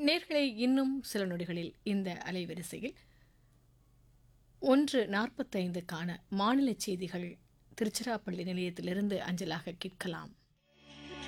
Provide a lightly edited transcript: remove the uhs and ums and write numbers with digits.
நேர்களை இன்னும் சில நொடிகளில் இந்த அலைவரிசையில் 1:45க்கான மாநில செய்திகள் திருச்சிராப்பள்ளி நிலையத்திலிருந்து அஞ்சலாக கேட்கலாம்.